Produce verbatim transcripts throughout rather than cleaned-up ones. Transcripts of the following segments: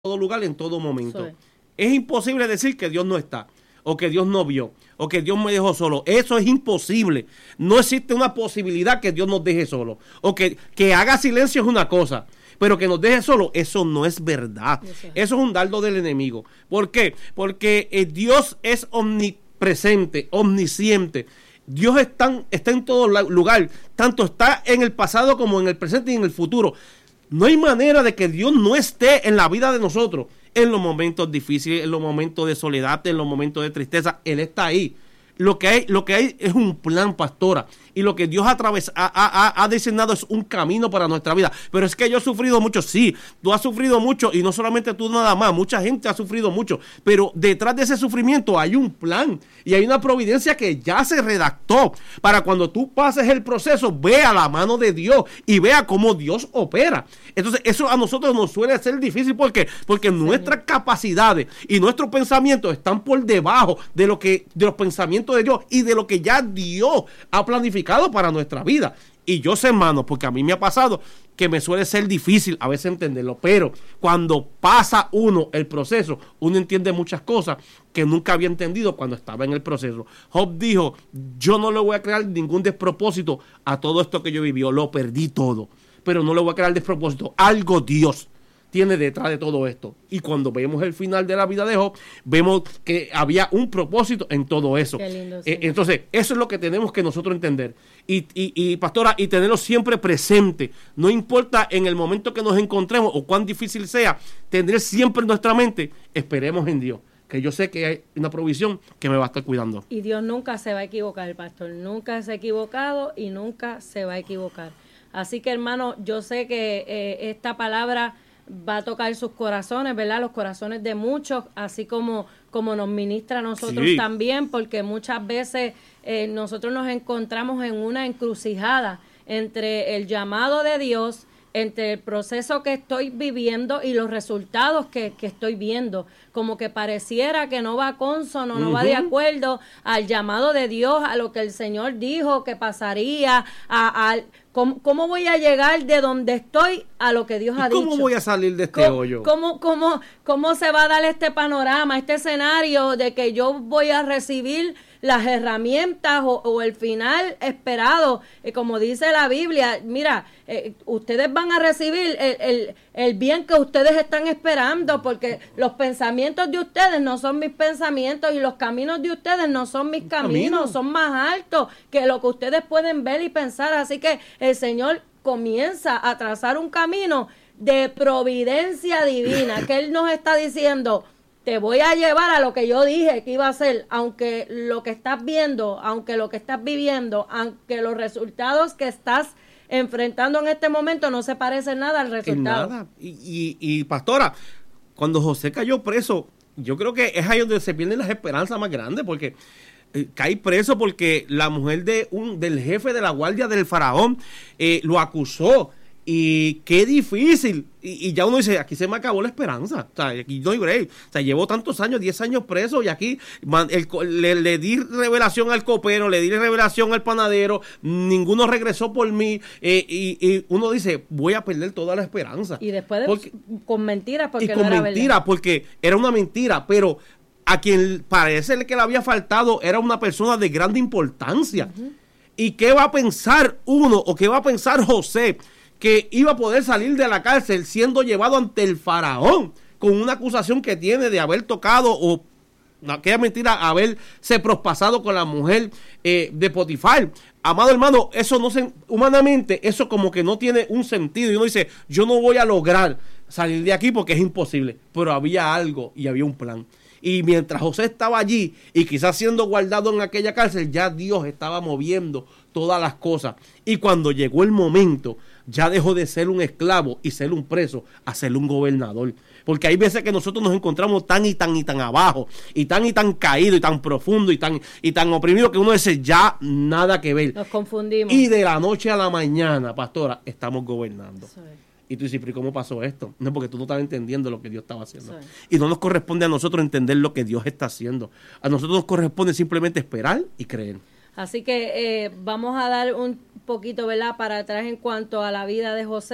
todo lugar, en todo momento. Sí. Es imposible decir que Dios no está, o que Dios no vio, o que Dios me dejó solo. Eso es imposible. No existe una posibilidad que Dios nos deje solo. O que, que haga silencio es una cosa, pero que nos deje solo, eso no es verdad. Eso es. Eso es un dardo del enemigo. ¿Por qué? Porque eh, Dios es omnipresente, omnisciente. Dios está, está en todo lugar, tanto está en el pasado como en el presente y en el futuro. No hay manera de que Dios no esté en la vida de nosotros, en los momentos difíciles, en los momentos de soledad, en los momentos de tristeza. Él está ahí. Lo que hay, lo que hay es un plan, pastora, y lo que Dios ha, atraves, ha, ha, ha diseñado es un camino para nuestra vida. Pero es que yo he sufrido mucho, sí, tú has sufrido mucho, y no solamente tú nada más, mucha gente ha sufrido mucho, pero detrás de ese sufrimiento hay un plan, y hay una providencia que ya se redactó, para cuando tú pases el proceso, vea la mano de Dios, y vea cómo Dios opera. Entonces, eso a nosotros nos suele ser difícil, ¿por qué? Porque nuestras capacidades y nuestros pensamientos están por debajo de lo que, de los pensamientos de Dios, y de lo que ya Dios ha planificado para nuestra vida. Y yo sé, hermano, porque a mí me ha pasado que me suele ser difícil a veces entenderlo, pero cuando pasa uno el proceso, uno entiende muchas cosas que nunca había entendido cuando estaba en el proceso. Job dijo, yo no le voy a crear ningún despropósito a todo esto que yo viví, lo perdí todo, pero no le voy a crear despropósito. Algo Dios tiene detrás de todo esto. Y cuando vemos el final de la vida de Job, vemos que había un propósito en todo eso. Qué lindo, sí. Eh, entonces, eso es lo que tenemos que nosotros entender. Y, y, y pastora, y tenerlo siempre presente. No importa en el momento que nos encontremos o cuán difícil sea, tener siempre en nuestra mente, esperemos en Dios, que yo sé que hay una provisión que me va a estar cuidando. Y Dios nunca se va a equivocar, el pastor. Nunca se ha equivocado y nunca se va a equivocar. Así que, hermano, yo sé que eh, esta palabra va a tocar sus corazones, ¿verdad? Los corazones de muchos, así como, como nos ministra a nosotros Sí. también, porque muchas veces eh, nosotros nos encontramos en una encrucijada entre el llamado de Dios, entre el proceso que estoy viviendo y los resultados que, que estoy viendo. Como que pareciera que no va consono, no Uh-huh. va de acuerdo al llamado de Dios, a lo que el Señor dijo que pasaría, a, a ¿cómo, cómo voy a llegar de donde estoy a lo que Dios ha ¿Y cómo dicho? voy a salir de este ¿Cómo, hoyo? cómo, cómo, ¿Cómo se va a dar este panorama, este escenario de que yo voy a recibir las herramientas o, o el final esperado? Eh, como dice la Biblia, mira, eh, ustedes van a recibir el, el, el bien que ustedes están esperando, porque los pensamientos de ustedes no son mis pensamientos y los caminos de ustedes no son mis caminos, Camino. son más altos que lo que ustedes pueden ver y pensar. Así que el Señor comienza a trazar un camino de providencia divina, que Él nos está diciendo, te voy a llevar a lo que yo dije que iba a ser, aunque lo que estás viendo, aunque lo que estás viviendo, aunque los resultados que estás enfrentando en este momento no se parecen nada al En resultado. nada. Y, y, y pastora, cuando José cayó preso, yo creo que es ahí donde se pierden las esperanzas más grandes, porque eh, cae preso porque la mujer de un del jefe de la guardia del faraón eh, lo acusó. Y qué difícil. Y, y ya uno dice, aquí se me acabó la esperanza. O sea, aquí no hay break. O sea, llevo tantos años, diez años preso, y aquí man, el, le, le di revelación al copero, le di revelación al panadero, ninguno regresó por mí. Eh, y, y uno dice, voy a perder toda la esperanza. Y después de, Porque, con mentiras, porque y con no era mentira, verdad. porque era una mentira, pero a quien parece que le había faltado era una persona de grande importancia. Uh-huh. ¿Y qué va a pensar uno, o qué va a pensar José, que iba a poder salir de la cárcel siendo llevado ante el faraón con una acusación que tiene de haber tocado o aquella mentira, haberse prospasado con la mujer eh, de Potifar? Amado hermano, eso no se, humanamente, eso como que no tiene un sentido. Y uno dice, yo no voy a lograr salir de aquí porque es imposible. Pero había algo y había un plan. Y mientras José estaba allí y quizás siendo guardado en aquella cárcel, ya Dios estaba moviendo todas las cosas. Y cuando llegó el momento, ya dejó de ser un esclavo y ser un preso a ser un gobernador. Porque hay veces que nosotros nos encontramos tan y tan y tan abajo, y tan y tan caído, y tan profundo, y tan y tan oprimido, que uno dice, ya nada que ver. Nos confundimos. Y de la noche a la mañana, pastora, estamos gobernando. Eso es. Y tú dices, ¿pero cómo pasó esto? No, porque tú no estabas entendiendo lo que Dios estaba haciendo. Sí. Y no nos corresponde a nosotros entender lo que Dios está haciendo. A nosotros nos corresponde simplemente esperar y creer. Así que eh, vamos a dar un poquito, ¿verdad?, para atrás en cuanto a la vida de José.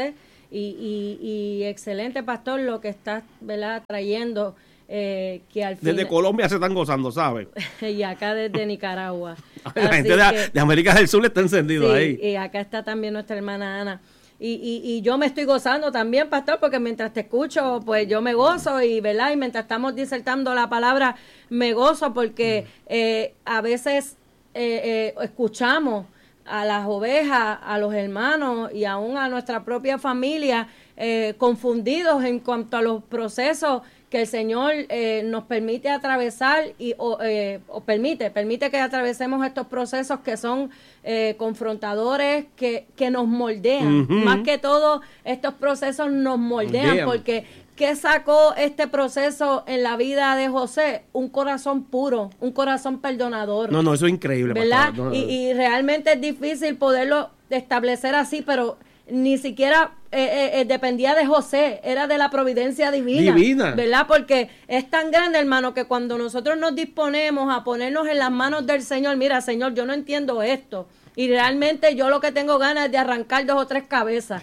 Y, y, y excelente, pastor, lo que estás, ¿verdad?, trayendo, eh, que al fin... Desde Colombia se están gozando, ¿sabes? Y acá desde Nicaragua. La gente de, que, de América del Sur está encendido, sí, ahí. Y acá está también nuestra hermana Ana. Y, y, y yo me estoy gozando también, pastor, porque mientras te escucho, pues yo me gozo, y verdad, y mientras estamos disertando la palabra, me gozo, porque eh, a veces eh, eh, escuchamos a las ovejas, a los hermanos y aún a nuestra propia familia eh, confundidos en cuanto a los procesos que el Señor eh, nos permite atravesar y o, eh, o permite, permite que atravesemos estos procesos que son eh, confrontadores, que, que nos moldean. Uh-huh. Más que todo, estos procesos nos moldean, moldean. Porque ¿qué sacó este proceso en la vida de José? Un corazón puro, un corazón perdonador. No, no, eso es increíble, ¿verdad? No, no, no. Y, y realmente es difícil poderlo establecer así, pero ni siquiera eh, eh, dependía de José, era de la providencia divina, divina, ¿verdad? Porque es tan grande, hermano, que cuando nosotros nos disponemos a ponernos en las manos del Señor, mira, Señor, yo no entiendo esto, y realmente yo lo que tengo ganas es de arrancar dos o tres cabezas.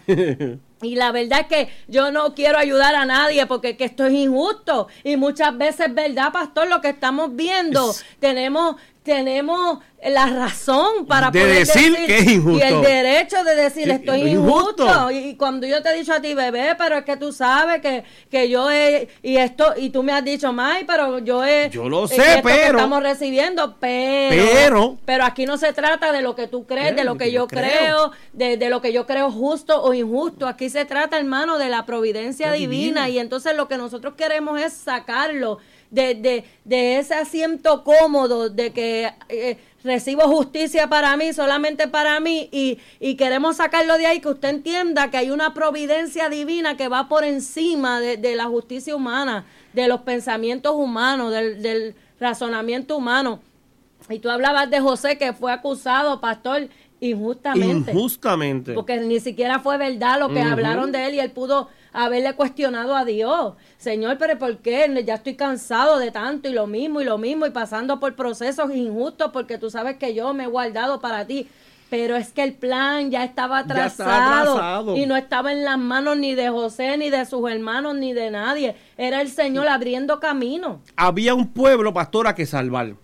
Y la verdad es que yo no quiero ayudar a nadie porque que esto es injusto. Y muchas veces, ¿verdad, pastor? Lo que estamos viendo, es... tenemos tenemos la razón para de poder decir, decir que es injusto. Y el derecho de decir, sí, esto es injusto. injusto. Y cuando yo te he dicho a ti, bebé, pero es que tú sabes que, que yo he, y esto, y tú me has dicho, May, pero yo he... Yo lo sé, esto pero... que estamos recibiendo, pero... Pero... Pero aquí no se trata de lo que tú crees, de lo que, que yo creo, creo de, de lo que yo creo justo o injusto. Aquí se trata, hermano, de la providencia divina, divina. Y entonces lo que nosotros queremos es sacarlo de, de, de ese asiento cómodo de que eh, recibo justicia para mí, solamente para mí, y, y queremos sacarlo de ahí, que usted entienda que hay una providencia divina que va por encima de, de la justicia humana, de los pensamientos humanos, del, del razonamiento humano. Y tú hablabas de José, que fue acusado, pastor, injustamente. Injustamente. Porque ni siquiera fue verdad lo que uh-huh. hablaron de él, y él pudo haberle cuestionado a Dios. Señor, pero ¿por qué? Ya estoy cansado de tanto y lo mismo y lo mismo y pasando por procesos injustos porque tú sabes que yo me he guardado para ti. Pero es que el plan ya estaba trazado, ya estaba trazado y no estaba en las manos ni de José, ni de sus hermanos, ni de nadie. Era el Señor abriendo camino. Había un pueblo, pastora, que salvar.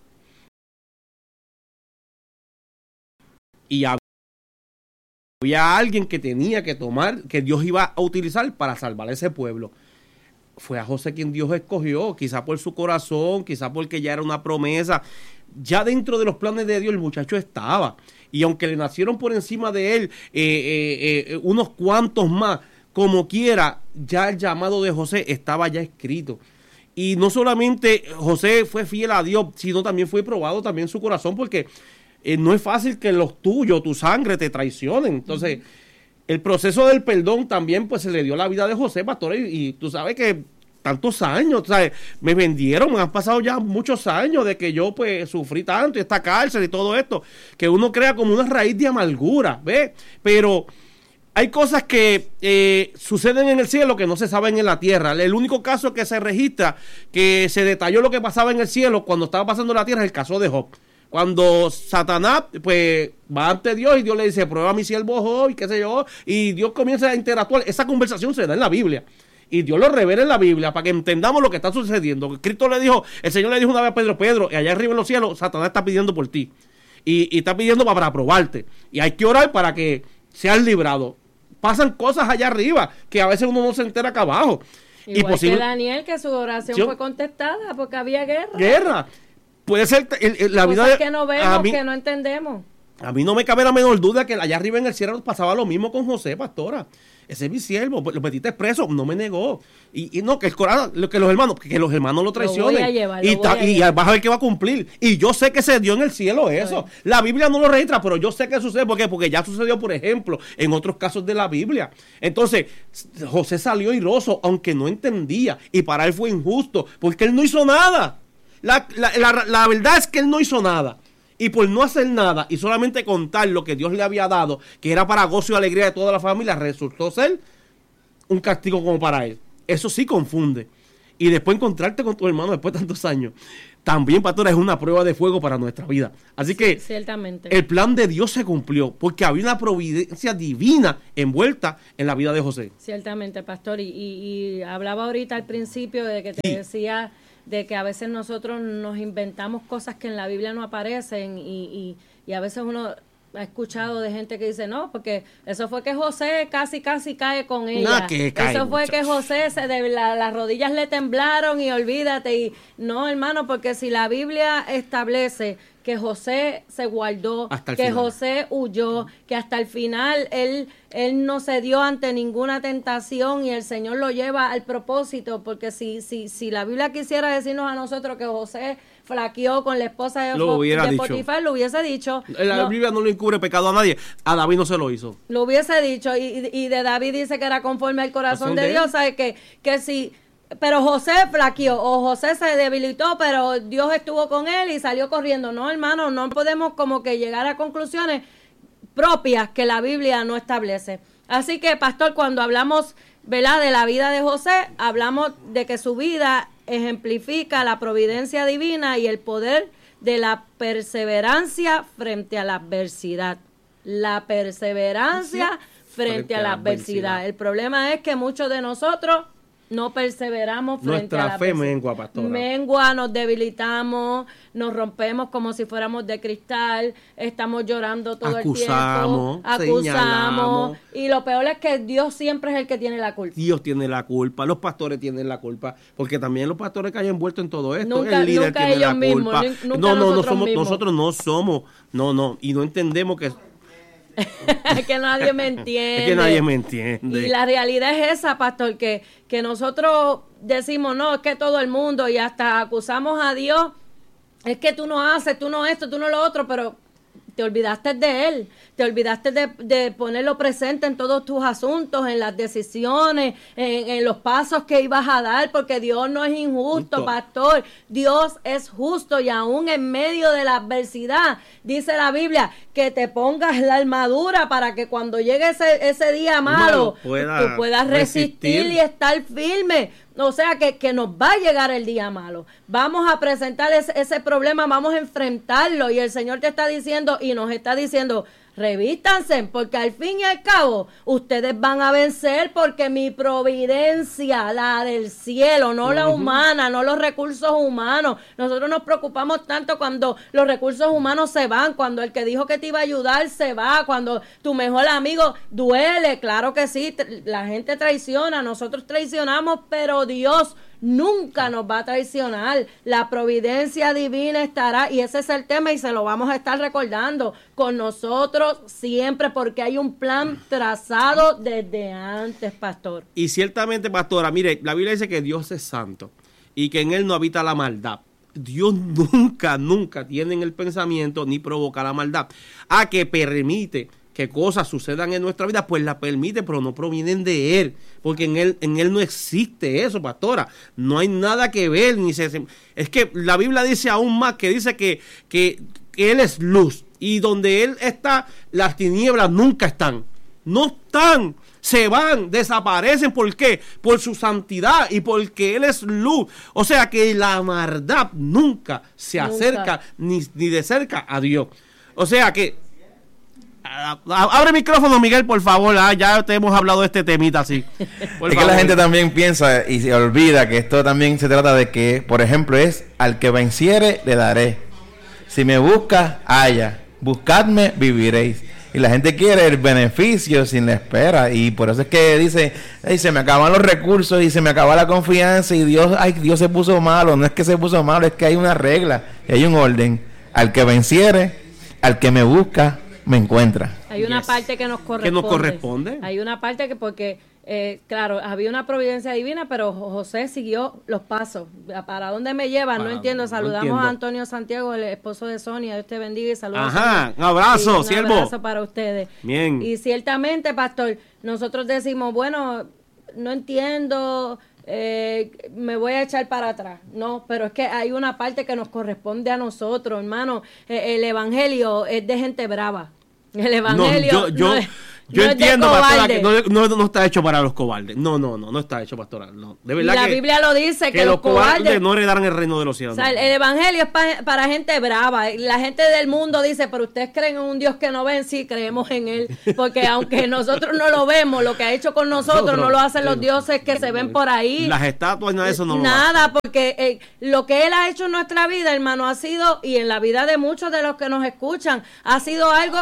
Y había Había alguien que tenía que tomar, que Dios iba a utilizar para salvar a ese pueblo. Fue a José quien Dios escogió, quizá por su corazón, quizá porque ya era una promesa. Ya dentro de los planes de Dios el muchacho estaba. Y aunque le nacieron por encima de él eh, eh, eh, unos cuantos más, como quiera, ya el llamado de José estaba ya escrito. Y no solamente José fue fiel a Dios, sino también fue probado también su corazón, porque Eh, no es fácil que los tuyos, tu sangre, te traicionen. Entonces, uh-huh. el proceso del perdón también, pues, se le dio la vida de José, pastor, y, y tú sabes que tantos años, ¿sabes? Me vendieron, me han pasado ya muchos años de que yo, pues, sufrí tanto, y esta cárcel y todo esto, que uno crea como una raíz de amargura, ¿ves? Pero hay cosas que eh, suceden en el cielo que no se saben en la tierra. El único caso que se registra, que se detalló lo que pasaba en el cielo cuando estaba pasando en la tierra, es el caso de Job. Cuando Satanás, pues, va ante Dios y Dios le dice, prueba a mi siervo Job, y qué sé yo, y Dios comienza a interactuar. Esa conversación se da en la Biblia. Y Dios lo revela en la Biblia para que entendamos lo que está sucediendo. Cristo le dijo, el Señor le dijo una vez a Pedro, Pedro, allá arriba en los cielos, Satanás está pidiendo por ti. Y, y está pidiendo para, para probarte. Y hay que orar para que seas librado. Pasan cosas allá arriba que a veces uno no se entera acá abajo. Igual y posible, que Daniel, que su oración yo, fue contestada porque había guerra. Guerra. Puede ser el, el, la Cosas vida que no vemos, mí, que no entendemos. A mí no me cabe la menor duda que allá arriba en el cielo pasaba lo mismo con José, pastora. Ese es mi siervo, lo metiste preso, no me negó. Y, y no, que el corazón, que los hermanos, que los hermanos lo traicionen. Lo voy a llevar, y, ta, a y vas a ver que va a cumplir. Y yo sé que se dio en el cielo eso. Sí. La Biblia no lo registra, pero yo sé que sucede. ¿Por qué? Porque ya sucedió, por ejemplo, en otros casos de la Biblia. Entonces, José salió iroso, aunque no entendía. Y para él fue injusto, porque él no hizo nada. La, la, la, la verdad es que él no hizo nada. Y por no hacer nada y solamente contar lo que Dios le había dado, que era para gozo y alegría de toda la familia, resultó ser un castigo como para él. Eso sí confunde. y después encontrarte con tu hermano después de tantos años, también, pastora, es una prueba de fuego para nuestra vida. Así que ciertamente el plan de Dios se cumplió porque había una providencia divina envuelta en la vida de José. Ciertamente, pastor, y, y, y hablaba ahorita al principio de que te sí. decía de que a veces nosotros nos inventamos cosas que en la Biblia no aparecen y, y, y a veces uno ha escuchado de gente que dice, no, porque eso fue que José casi, casi cae con ella. No, que cae, eso fue muchacho. que José, se de, la, las rodillas le temblaron y olvídate. Y no, hermano, porque si la Biblia establece que José se guardó, que final. José huyó, que hasta el final él, él no cedió ante ninguna tentación y el Señor lo lleva al propósito, porque si, si, si la Biblia quisiera decirnos a nosotros que José flaqueó con la esposa de, lo de Potifar, lo hubiese dicho. La no, Biblia no le encubre pecado a nadie. A David no se lo hizo. Lo hubiese dicho. Y, y de David dice que era conforme al corazón de, de Dios. ¿Sabes? Que, que si... Pero José flaqueó o José se debilitó, pero Dios estuvo con él y salió corriendo. No, hermano, no podemos como que llegar a conclusiones propias que la Biblia no establece. Así que, pastor, cuando hablamos, ¿verdad?, de la vida de José, hablamos de que su vida ejemplifica la providencia divina y el poder de la perseverancia frente a la adversidad. La perseverancia frente, frente a la adversidad. adversidad. El problema es que muchos de nosotros no perseveramos frente Nuestra a la fe mengua, pastora. Mengua, nos debilitamos, nos rompemos como si fuéramos de cristal, estamos llorando todo acusamos, el tiempo, acusamos, y lo peor es que Dios siempre es el que tiene la culpa. Dios tiene la culpa, los pastores tienen la culpa, porque también los pastores que hayan envuelto en todo esto, nunca, el líder nunca tiene ellos la culpa. Mismos, nunca no, no, nosotros no somos, mismos. nosotros no somos, no, no, y no entendemos que es que nadie me entiende. Es que nadie me entiende. Y la realidad es esa, pastor, que, que nosotros decimos, no, es que todo el mundo, y hasta acusamos a Dios, es que tú no haces, tú no esto, tú no lo otro, pero te olvidaste de Él, te olvidaste de, de ponerlo presente en todos tus asuntos, en las decisiones, en, en los pasos que ibas a dar, porque Dios no es injusto, justo. Pastor, Dios es justo, y aún en medio de la adversidad, dice la Biblia, que te pongas la armadura para que cuando llegue ese, ese día malo, malo pueda tú puedas resistir, resistir y estar firme. O sea, que, que nos va a llegar el día malo. Vamos a presentar ese, ese problema, vamos a enfrentarlo. Y el Señor te está diciendo y nos está diciendo, revístanse, porque al fin y al cabo ustedes van a vencer, porque mi providencia, la del cielo, no uh-huh. la humana, no los recursos humanos. Nosotros nos preocupamos tanto cuando los recursos humanos se van, cuando el que dijo que te iba a ayudar se va, cuando tu mejor amigo duele, claro que sí, la gente traiciona, nosotros traicionamos, pero Dios nunca nos va a traicionar. La providencia divina estará, y ese es el tema, y se lo vamos a estar recordando con nosotros siempre, porque hay un plan trazado desde antes, pastor. Y ciertamente, pastora, mire, la Biblia dice que Dios es santo y que en Él no habita la maldad. Dios nunca, nunca tiene en el pensamiento ni provoca la maldad. A que permite que cosas sucedan en nuestra vida, pues la permite, pero no provienen de Él, porque en Él, en Él no existe eso, pastora. No hay nada que ver, ni se, se es que la Biblia dice aún más, que dice que, que, que Él es luz, y donde Él está, las tinieblas nunca están, no están, se van, desaparecen. ¿Por qué? Por su santidad y porque Él es luz. O sea que la maldad nunca se nunca. acerca ni, ni de cerca a Dios. O sea que abre el micrófono, Miguel, por favor. Ah, ya te hemos hablado de este temita así. Por es favor. Que la gente también piensa y se olvida que esto también se trata de que, por ejemplo, es al que venciere le daré. Si me buscas, haya. Buscadme, viviréis. Y la gente quiere el beneficio sin la espera. Y por eso es que dice, hey, se me acaban los recursos y se me acaba la confianza y Dios, ay, Dios se puso malo. No es que se puso malo, es que hay una regla y hay un orden. Al que venciere, al que me busca, me encuentra. Hay una yes. parte que nos corresponde. ¿Que nos corresponde? Hay una parte que porque, eh, claro, había una providencia divina, pero José siguió los pasos. ¿Para dónde me llevan? Para, no entiendo. Saludamos no entiendo. a Antonio Santiago, el esposo de Sonia. Dios te bendiga y saludos. Ajá, un abrazo, sí, siervo. Un abrazo para ustedes. Bien. Y ciertamente, pastor, nosotros decimos, bueno, no entiendo, eh, me voy a echar para atrás. No, pero es que hay una parte que nos corresponde a nosotros, hermano. Eh, el evangelio es de gente brava. El evangelio no, yo, yo, no es... Yo no es de entiendo, pastora, cobarde. que no, no, no está hecho para los cobardes. No, no, no, no está hecho, pastora. No. De verdad la que, Biblia lo dice, que, que los los cobardes, cobardes no heredarán el reino de los cielos. O sea, el, el evangelio es pa- para gente brava. La gente del mundo dice, pero ustedes creen en un Dios que no ven, sí, creemos en él. Porque aunque nosotros no lo vemos, lo que ha hecho con nosotros, nosotros no lo hacen los dioses que se ven por ahí. Las estatuas, nada de eso no lo Nada, hacen. porque eh, lo que él ha hecho en nuestra vida, hermano, ha sido, y en la vida de muchos de los que nos escuchan, ha sido algo...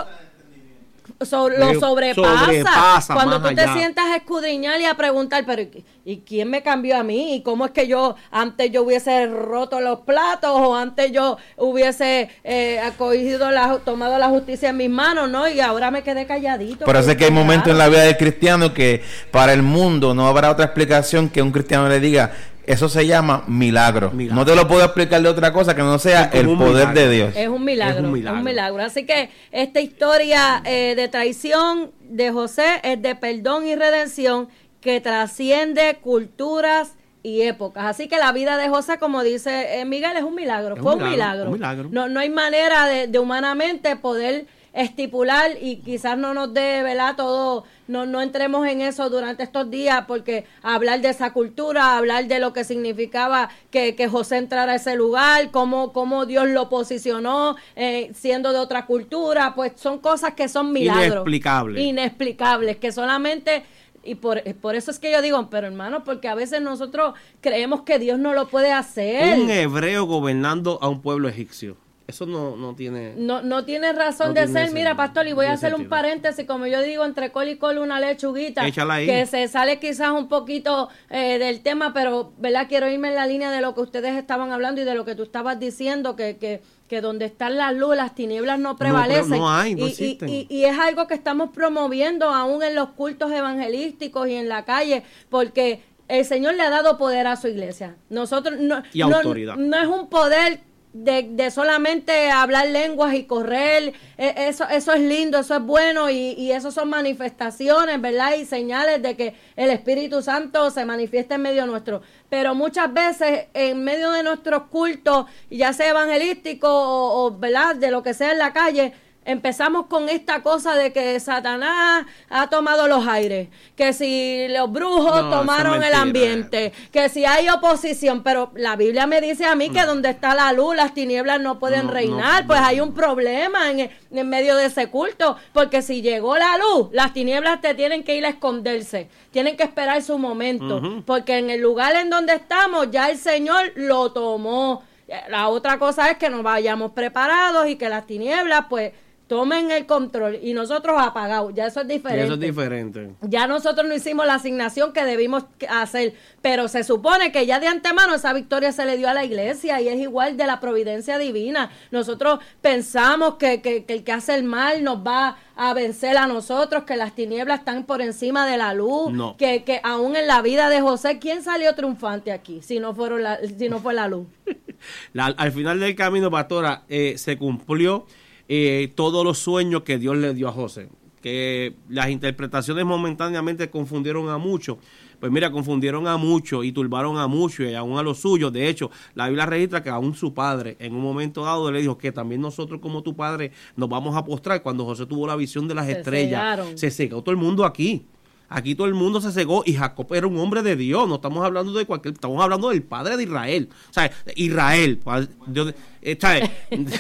So, lo sobrepasa, sobrepasa cuando más tú te allá. sientas a escudriñar y a preguntar, pero ¿y, y quién me cambió a mí? ¿Y cómo es que yo antes yo hubiese roto los platos o antes yo hubiese eh, acogido la, tomado la justicia en mis manos, ¿no? Y ahora me quedé calladito. Por eso es que hay momentos en la vida del cristiano que para el mundo no habrá otra explicación que un cristiano le diga, eso se llama milagro. Milagro. No te lo puedo explicar de otra cosa que no sea Es como el un poder milagro. de Dios. Es un milagro, Es un es un milagro. milagro. Así que esta historia eh, de traición de José es de perdón y redención que trasciende culturas y épocas. Así que la vida de José, como dice eh, Miguel, es un milagro. Es Fue un un milagro, milagro. un milagro. No, no hay manera de, de humanamente poder estipular y quizás no nos dé, ¿verdad? Todo, no, no entremos en eso durante estos días porque hablar de esa cultura, hablar de lo que significaba que, que José entrara a ese lugar, cómo, cómo Dios lo posicionó eh, siendo de otra cultura, pues son cosas que son milagros. Inexplicables. Inexplicables, que solamente... Y por, por eso es que yo digo, pero hermano, porque a veces nosotros creemos que Dios no lo puede hacer. Un hebreo gobernando a un pueblo egipcio. Eso no, no tiene... No, no tiene razón No de tiene ser. sentido. Mira, pastor, y voy No a hacer tiene un sentido. paréntesis, como yo digo, entre col y col una lechuguita. Échala ahí. Que se sale quizás un poquito eh, del tema, pero, ¿verdad? Quiero irme en la línea de lo que ustedes estaban hablando y de lo que tú estabas diciendo, que, que, que donde están las luz, las tinieblas no prevalecen. no hay, no y, y- existen. y- y es algo que estamos promoviendo aún en los cultos evangelísticos y en la calle, porque el Señor le ha dado poder a su iglesia. Nosotros no, Y no- autoridad. no es un poder de, de solamente hablar lenguas y correr, eh, eso eso es lindo, eso es bueno y, y eso son manifestaciones, ¿verdad? Y señales de que el Espíritu Santo se manifiesta en medio nuestro. Pero muchas veces en medio de nuestros cultos, ya sea evangelístico o, o, ¿verdad? De lo que sea en la calle, empezamos con esta cosa de que Satanás ha tomado los aires, que si los brujos No, eso es tomaron el mentira. ambiente, que si hay oposición, pero la Biblia me dice a mí que donde está la luz, las tinieblas no pueden No, reinar, no, pues no. hay un problema en, en medio de ese culto, porque si llegó la luz, las tinieblas te tienen que ir a esconderse, tienen que esperar su momento, Ujú. porque en el lugar en donde estamos ya el Señor lo tomó. La otra cosa es que nos vayamos preparados y que las tinieblas pues tomen el control y nosotros apagados, ya eso es Y diferente. eso es diferente. Ya nosotros no hicimos la asignación que debimos que- hacer, pero se supone que ya de antemano esa victoria se le dio a la iglesia y es igual de la providencia divina. Nosotros pensamos que, que, que el que hace el mal nos va a vencer a nosotros, que las tinieblas están por encima de la luz, No. que, que aún en la vida de José, ¿quién salió triunfante aquí si no, fueron la, si no fue la luz? La- al final del camino, pastora, eh, se cumplió eh, todos los sueños que Dios le dio a José. Que las interpretaciones momentáneamente confundieron a muchos. Pues mira, confundieron a muchos y turbaron a muchos y aún a los suyos. De hecho, la Biblia registra que aún su padre en un momento dado le dijo que también nosotros como tu padre nos vamos a postrar. Cuando José tuvo la visión de las Se estrellas, cegaron. se cegó todo el mundo aquí. Aquí todo el mundo se cegó y Jacob era un hombre de Dios. No estamos hablando de cualquier, estamos hablando del padre de Israel. O sea, Israel. Dios, eh, ¿sabes?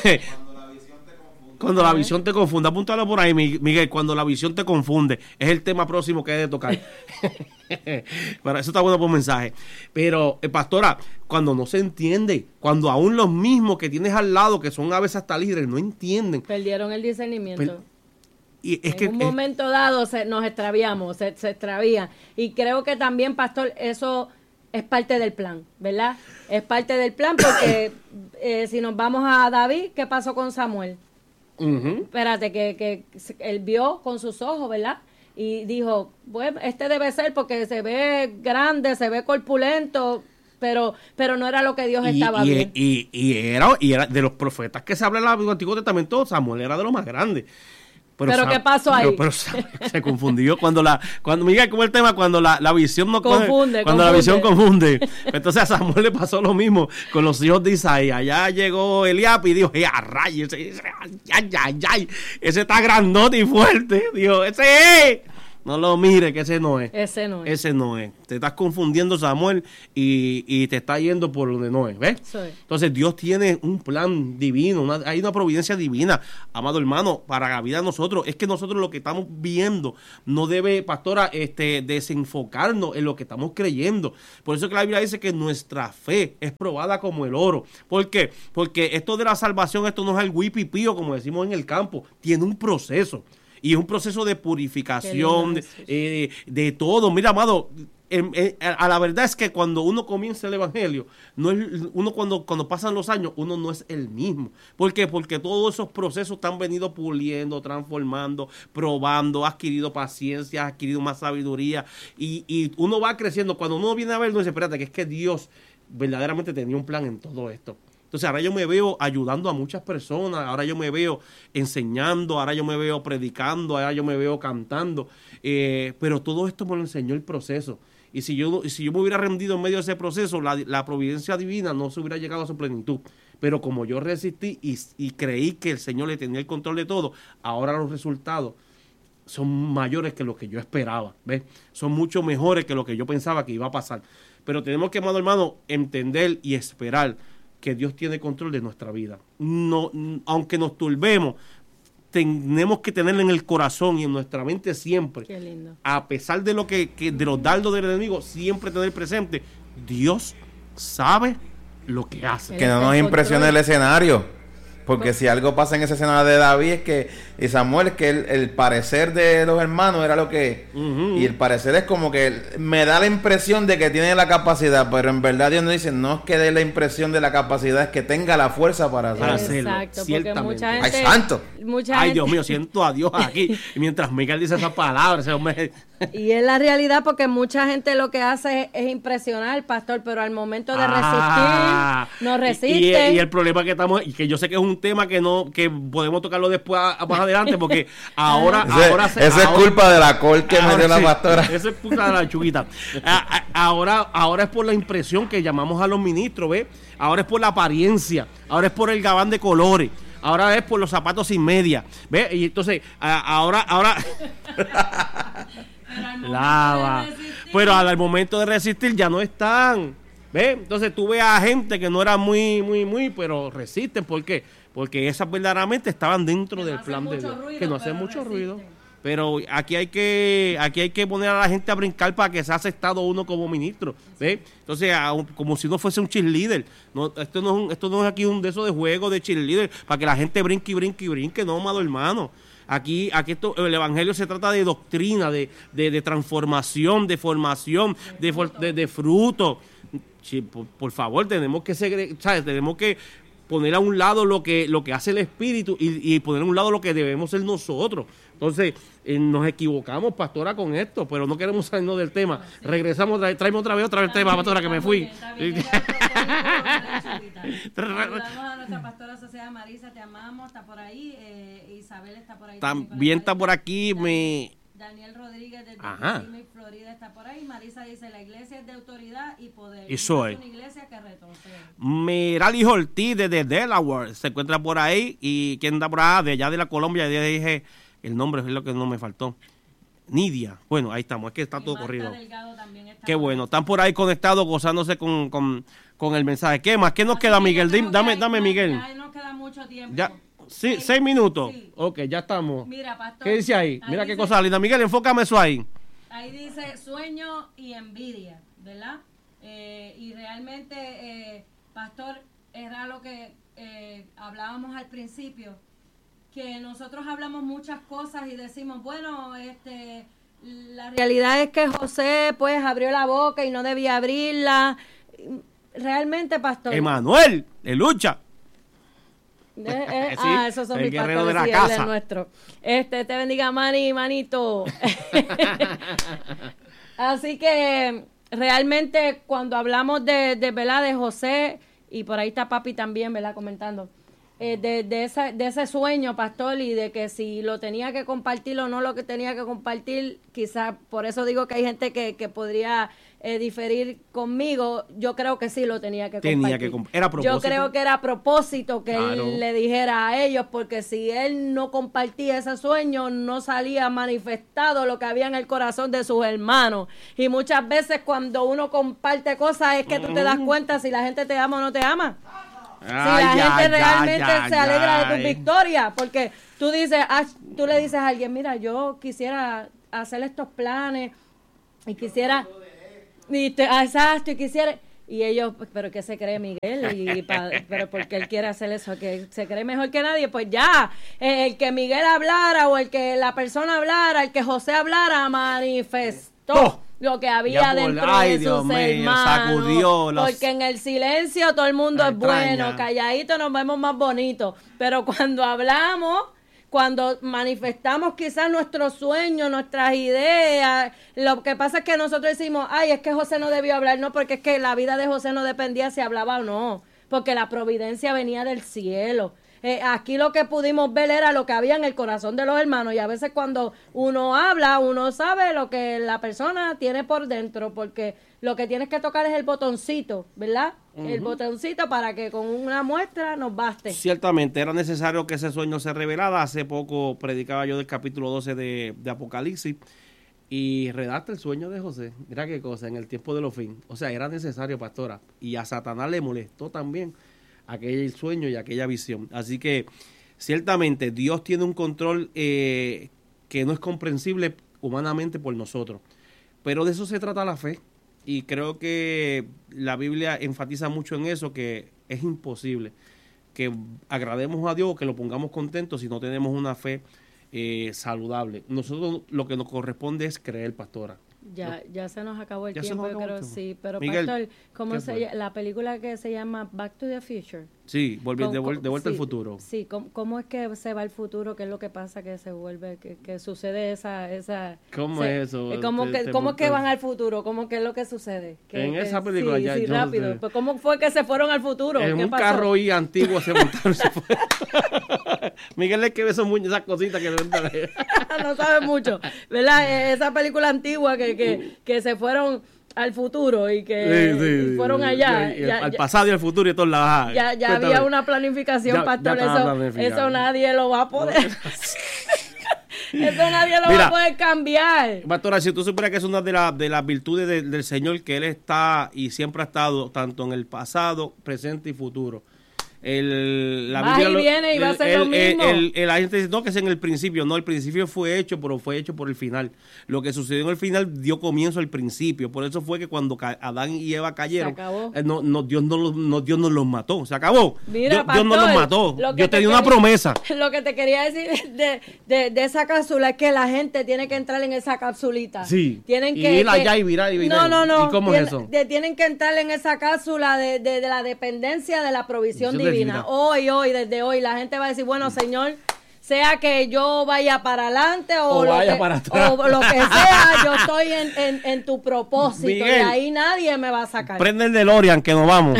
Cuando la visión te confunda, apúntalo por ahí, Mi- Miguel, cuando la visión te confunde, es el tema próximo que hay de tocar. Pero eso está bueno por mensaje. Pero, eh, pastora, cuando no se entiende, cuando aún los mismos que tienes al lado, que son a veces hasta líderes, no entienden. Perdieron el discernimiento. Pero- Y es en que un es- momento dado se, nos extraviamos, se, se extravía. Y creo que también, pastor, eso es parte del plan, ¿verdad? Es parte del plan porque eh, si nos vamos a David, ¿qué pasó con Samuel? Ujú. Espérate, que, que se- él vio con sus ojos, ¿verdad? Y dijo, bueno, este debe ser porque se ve grande, se ve corpulento, pero pero no era lo que Dios Y, estaba y- viendo. y- y era, y era de los profetas que se habla en el Antiguo Testamento, Samuel era de los más grandes. Pero, Sam- ¿qué pasó ahí? Pero, pero Sam- se confundió cuando la, cuando Miguel, como el tema, cuando la, la visión no coge- Confunde, cuando confunde. la visión confunde. Entonces a Samuel le pasó lo mismo con los hijos de Isaías. Allá llegó Eliab y dijo, ¡eh, a rayos! Ese, ese, ay, ay, ay, ese está grandote y fuerte. Dijo, ese es. No lo mire, que ese no es. Ese no es. Ese no es. Te estás confundiendo, Samuel, y, y te está yendo por donde no es. ¿Ves? Sí. Entonces, Dios tiene un plan divino, una- hay una providencia divina, amado hermano, para la vida de nosotros. Es que nosotros lo que estamos viendo no debe, pastora, este, desenfocarnos en lo que estamos creyendo. Por eso que la Biblia dice que nuestra fe es probada como el oro. ¿Por qué? Porque esto de la salvación, esto no es el huipipío, como decimos en el campo, tiene un proceso. Y es un proceso de purificación, Qué de, lindo, eh, de todo. Mira, amado, en- en- a la verdad es que cuando uno comienza el evangelio, no es uno cuando, cuando pasan los años, uno no es el mismo. ¿Por qué? Porque todos esos procesos te han venido puliendo, transformando, probando, has adquirido paciencia, has adquirido más sabiduría y, y uno va creciendo. Cuando uno viene a ver, uno dice, espérate, que es que Dios verdaderamente tenía un plan en todo esto. Entonces ahora yo me veo ayudando a muchas personas, ahora yo me veo enseñando, ahora yo me veo predicando, ahora yo me veo cantando, eh, pero todo esto me lo enseñó el proceso. Y si yo, si yo me hubiera rendido en medio de ese proceso, la, la providencia divina no se hubiera llegado a su plenitud. Pero como yo resistí y, y creí que el Señor le tenía el control de todo, ahora los resultados son mayores que lo que yo esperaba, ¿ves? Son mucho mejores que lo que yo pensaba que iba a pasar. Pero tenemos que, amado hermano, entender y esperar que Dios tiene control de nuestra vida. No, aunque nos turbemos, tenemos que tenerlo en el corazón y en nuestra mente siempre. Qué lindo. A pesar de lo que, que de los dardos del enemigo, siempre tener presente, Dios sabe lo que hace. Que no nos impresione el escenario. Porque si algo pasa en ese escenario de David es que, y Samuel, es que el, el parecer de los hermanos era lo que, Ujú. y el parecer es como que me da la impresión de que tiene la capacidad, pero en verdad Dios nos dice, no es que dé la impresión de la capacidad, es que tenga la fuerza para Para hacerlo. hacerlo, Exacto, porque ciertamente. mucha ¡Ay, gente... santo! Mucha Ay, gente- Dios mío, siento a Dios aquí. Y mientras Miguel dice esas palabras, ese hombre... Y es la realidad porque mucha gente lo que hace es, es impresionar, pastor, pero al momento de resistir, Ah, no y- resiste. Y, y el problema que estamos, y que yo sé que es un tema que no, que podemos tocarlo después a- a- más adelante, porque ahora, Ese- ahora se- Eso es ahora- culpa de la col que ahora metió la sí, pastora. Eso es culpa de la chuguita. A- a- ahora, ahora es por la impresión que llamamos a los ministros, ¿ves? Ahora es por la apariencia, ahora es por el gabán de colores. Ahora es por los zapatos sin media, ¿ves? Y entonces, a- ahora, ahora, lava. Pero al, al momento de resistir ya no están, ¿ves? Entonces tú ves a gente que no era muy, muy, muy, pero resisten. ¿Por qué? Porque esas verdaderamente estaban dentro del no hacen plan de mucho Dios. ruido, Que no hacen pero mucho resisten. ruido. Pero aquí hay que aquí hay que poner a la gente a brincar para que sea aceptado uno como ministro, ¿ves? Entonces, a un- como si uno fuese un cheerleader. No, esto no es un- esto no es aquí un de esos de juego de cheerleader para que la gente brinque y brinque y brinque, no, amado hermano. Aquí, aquí esto, el evangelio se trata de doctrina, de, de, de transformación, de formación, de, for- de, de fruto. Sí, por, por favor, tenemos que segre- ¿sabes? Tenemos que poner a un lado lo que lo que hace el Espíritu y, y poner a un lado lo que debemos ser nosotros. Entonces, eh, nos equivocamos, pastora, con esto, pero no queremos salirnos del tema. Regresamos, tra- tráeme otra vez, otra vez el tema, pastora, que me fui. Saludamos a nuestra pastora asociada Marisa, te amamos, está por ahí. eh, Isabel está por ahí. También está por aquí, me... Daniel Rodríguez desde Ajá. Kissimmee, Florida está por ahí. Marisa dice, la iglesia es de autoridad y poder. Eso no es. una iglesia que retrocede. Merali Ortiz desde Delaware se encuentra por ahí. ¿Y quién está por allá? De allá de la Colombia, ya dije el nombre, es lo que no me faltó. Nidia. Bueno, ahí estamos, es que está Y todo Marta corrido. Delgado también está Qué por bueno, ahí. están por ahí conectados, gozándose con, con, con el mensaje. ¿Qué más? ¿Qué nos Así queda, que Miguel? yo creo Dim- que Dame, hay- dame, ya- Miguel. Ya nos queda mucho tiempo. Ya, sí, Sí. seis minutos. Sí. Ok, ya estamos. Mira, pastor. ¿Qué dice ahí? Mira qué dice- cosa linda. Miguel, enfócame eso ahí. Ahí dice sueño y envidia, ¿verdad? Eh, y realmente, eh, pastor, era lo que eh, hablábamos al principio, que nosotros hablamos muchas cosas y decimos, bueno, este, la realidad es que José pues abrió la boca y no debía abrirla. Realmente, pastor. Emanuel, de lucha. Eh, eh, Sí, ah, esos son el mis guerrero pastores, de la sí, él es casa. nuestro. Este, te bendiga, Mani, manito. Así que realmente cuando hablamos de, de, ¿verdad? De José, y por ahí está papi también, ¿verdad? Comentando. eh, de, de, esa, de ese sueño, pastor, y de que si lo tenía que compartir o no lo que tenía que compartir, quizás por eso digo que hay gente que, que podría eh, diferir conmigo. Yo creo que sí lo tenía que tenía compartir. Que comp- era a propósito. Yo creo que era a propósito que Claro. él le dijera a ellos, porque si él no compartía ese sueño, no salía manifestado lo que había en el corazón de sus hermanos. Y muchas veces cuando uno comparte cosas es que tú te das cuenta si la gente te ama o no te ama. Si la Ay, gente ay, realmente ay, se alegra ay, de tus ay. victorias, porque tú dices, ah, tú le dices a alguien, mira, yo quisiera hacer estos planes y quisiera, y te, ah, exacto, y quisiera, y ellos, pero ¿qué se cree Miguel? Y pa, pero porque él quiere hacer eso, que se cree mejor que nadie, pues ya, eh, el que Miguel hablara o el que la persona hablara, el que José hablara, manifestó. Oh. Lo que había Ya por- dentro ay, de Dios sus mío, hermanos, sacudió los- porque en el silencio todo el mundo La es bueno, extraña. calladito nos vemos más bonitos, pero cuando hablamos, cuando manifestamos quizás nuestros sueños, nuestras ideas, lo que pasa es que nosotros decimos, ay, es que José no debió hablar, no, porque es que la vida de José no dependía si hablaba o no, porque la providencia venía del cielo. Eh, aquí lo que pudimos ver era lo que había en el corazón de los hermanos, y a veces cuando uno habla, uno sabe lo que la persona tiene por dentro, porque lo que tienes que tocar es el botoncito, ¿verdad? Uh-huh. El botoncito para que con una muestra nos baste. Ciertamente, era necesario que ese sueño se revelara. Hace poco predicaba yo del capítulo doce de, de Apocalipsis y redacta el sueño de José. Mira qué cosa, en el tiempo de los fines. O sea, era necesario, pastora, y a Satanás le molestó también aquel sueño y aquella visión. Así que ciertamente Dios tiene un control eh, que no es comprensible humanamente por nosotros, pero de eso se trata la fe, y creo que la Biblia enfatiza mucho en eso, que es imposible que agrademos a Dios, que lo pongamos contento si no tenemos una fe eh, saludable. Nosotros lo que nos corresponde es creer, pastora. Ya, ya se nos acabó el Ya se tiempo, nos yo acabó creo, el tiempo. sí, pero Miguel, pastor, ¿cómo ¿qué se fue? llama? La película que se llama Back to the Future. Sí, volví, de, ¿Cómo- vuel- de vuelta sí, al futuro. Sí, ¿cómo, cómo es que se va al futuro? ¿Qué es lo que pasa que se vuelve, que, que sucede esa... esa ¿Cómo se- es eso? eh, ¿Cómo, Te- que, te ¿cómo es que montas. van al futuro? ¿Cómo que es lo que sucede? Que- En que- esa película sí, ya sí, yo no rápido. sé. Pues, ¿cómo fue que se fueron al futuro? En ¿Qué un pasó? carro y antiguo se montaron. Se fue. Miguel es que ve esos muñe- esas cositas que deben tener. No sabe mucho, ¿verdad? Eh, Esa película antigua que, que, que se fueron al futuro y que Sí, sí, y fueron sí. allá. Y- y Ya- al ya- pasado y al futuro y todos lados. Ya, ya Cuéntame. había una planificación, Ya- pastor, ya estaba eso, planificado. eso nadie lo va a poder. Eso nadie lo Mira, va a poder cambiar. Pastora, si tú supieras que es una de, la- de las virtudes de- del Señor, que Él está y siempre ha estado tanto en el pasado, presente y futuro. El, la Va Biblia y lo- viene y va a el- ser el- lo mismo. el- el- el- la gente dice, no, que es en el principio. No, el principio fue hecho, pero fue hecho por el final. Lo que sucedió en el final dio comienzo al principio. Por eso fue que cuando ca- Adán y Eva cayeron, Se acabó. eh, no, no, Dios, no, los- no, Dios no los mató. Se acabó. Mira, Dios, Dios no pastor, los mató. lo que Dios te tenía una quería- promesa. Lo que te quería decir de, de, de esa cápsula es que la gente tiene que entrar en esa capsulita. Sí. Tienen Y que, ir allá que- y virar y virar. No, no, no. ¿Y cómo Tien- es eso? de- tienen que entrar en esa cápsula de, de, de la dependencia de la provisión Visión divina. divina. Hoy, hoy, desde hoy, la gente va a decir, bueno, Señor, sea que yo vaya para adelante o, O lo, vaya que, para atrás. o lo que sea, yo estoy en, en, en tu propósito y Miguel, ahí nadie me va a sacar. Prende el DeLorean que nos vamos.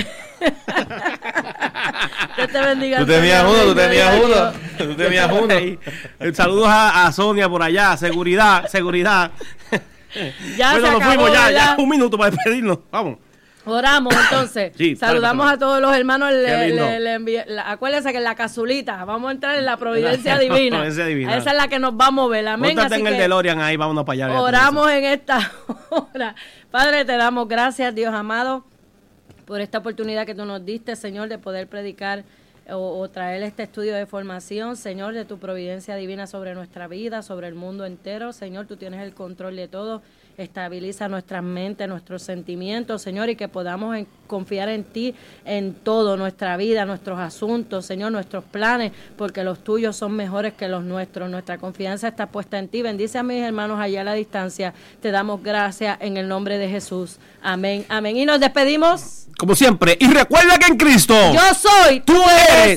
Dios te bendiga. Tú tenías Antonio. uno, tú tenías Dios. uno. Tú tenías uno. Ey, Saludos a, a Sonia por allá, seguridad, seguridad. Ya bueno, se nos acabó, fuimos ya, ¿verdad? ya, un minuto para despedirnos. Vamos. Oramos entonces. Sí, Saludamos dale, a todos los hermanos. Le, Qué lindo. le- le envié- la- acuérdense que en la casulita vamos a entrar en la providencia La divina. providencia divina. Esa es la que nos va a mover. Amén. Móntate Así en el que DeLorean ahí, vámonos para allá. oramos en esta hora. Padre, te damos gracias, Dios amado, por esta oportunidad que tú nos diste, Señor, de poder predicar o, o traer este estudio de formación, Señor, de tu providencia divina sobre nuestra vida, sobre el mundo entero. Señor, tú tienes el control de todo. Estabiliza nuestras mentes, nuestros sentimientos, Señor, y que podamos en- confiar en ti en todo, nuestra vida, nuestros asuntos, Señor, nuestros planes, porque los tuyos son mejores que los nuestros. Nuestra confianza está puesta en ti. Bendice a mis hermanos allá a la distancia. Te damos gracias en el nombre de Jesús. Amén. Amén. Y nos despedimos. Como siempre. Y recuerda que en Cristo Yo soy tú eres